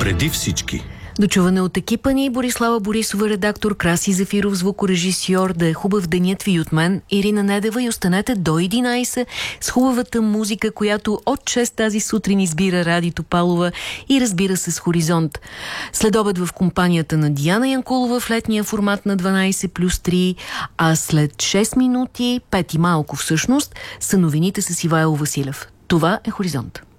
Преди всички. Дочуване от екипа ни: Борислава Борисова, редактор, Краси Зафиров, звукорежисьор. Да е хубав денят ви от мен, Ирина Недева, и останете до 11 с хубавата музика, която от 6 тази сутрин избира Ради Топалова, и разбира се с Хоризонт. След обед в компанията на Диана Янкулова в летния формат на 12+3, а след 6 минути, 5 и малко всъщност, са новините с Ивайло Василев. Това е Хоризонт.